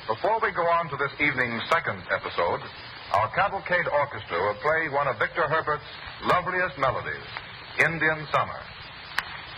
Before we go on to this evening's second episode, our Cavalcade Orchestra will play one of Victor Herbert's loveliest melodies, Indian Summer.